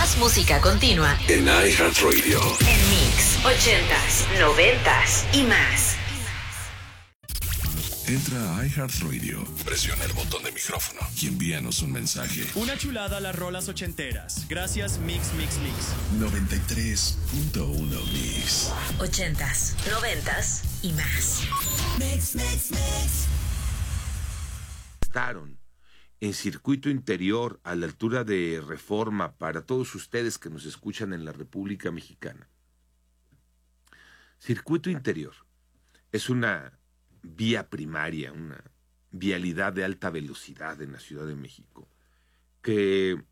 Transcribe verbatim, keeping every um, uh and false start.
Más música continua en iHeartRadio. En Mix, ochentas, noventas y más. Entra a iHeartRadio, presiona el botón de micrófono y envíanos un mensaje. Una chulada a las rolas ochenteras. Gracias Mix Mix Mix. noventa y tres punto uno Mix. Ochentas, noventas y más. Mix, mix, mix. Estaron en circuito interior a la altura de Reforma para todos ustedes que nos escuchan en la República Mexicana. Circuito interior es una vía primaria, una vialidad de alta velocidad en la Ciudad de México, que